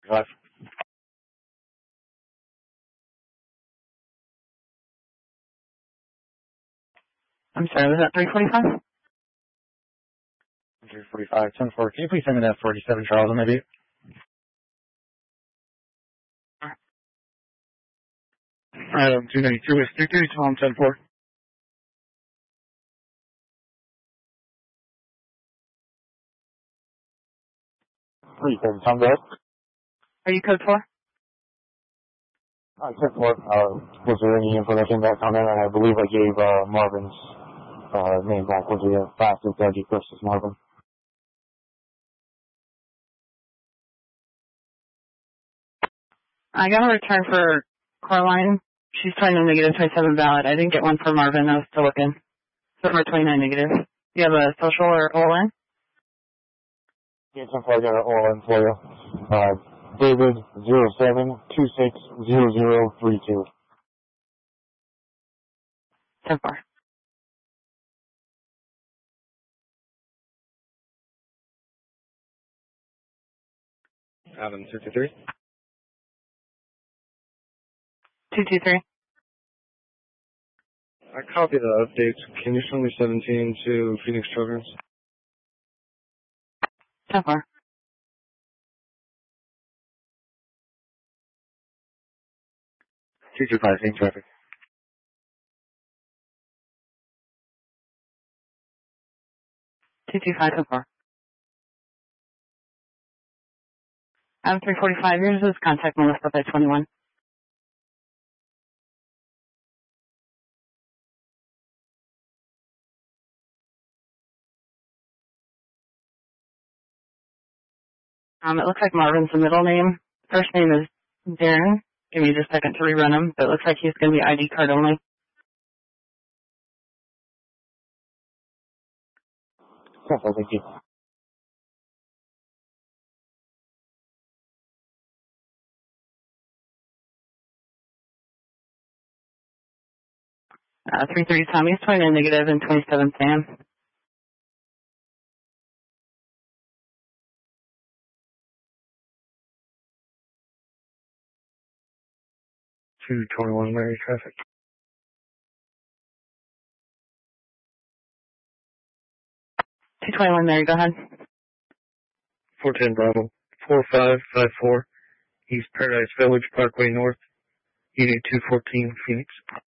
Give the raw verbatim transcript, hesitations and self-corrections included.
Five. I'm sorry, was that three forty-five? three forty-five, ten four. Can you please send me that forty-seven Charles maybe? Item two ninety-two is three three, Tom ten four. three seven, Tom, go ahead. Are you code four? Uh, ten four, uh, was there any information back on that? I believe I gave, uh, Marvin's, uh, name back. Was the fastest Dougie versus Marvin? I got a return for Coraline. She's twenty-nine negative, twenty-seven valid. I didn't get one for Marvin. I was still looking. So we're twenty-nine negative. Do you have a social or O L N? Yeah, ten four, I got an O L N for you. Uh, David zero seven two six zero zero three two. ten four. Adam two two three. two two three. I copied the updates. Can you send me seventeen to Phoenix Children's? ten four. two two five, same traffic. two two five, ten four. I'm three forty-five. Yours is contact Melissa by twenty-one. Um, it looks like Marvin's the middle name. First name is Darren. Give me just a second to rerun him. But it looks like he's going to be I D card only. Simple, thank you. Uh, three thirty Tommy's twenty-nine negative and twenty-seven Sam. two twenty-one Mary traffic. two twenty-one Mary, go ahead. four ten Bravo. four five five four. East Paradise Village Parkway North. Unit two fourteen Phoenix.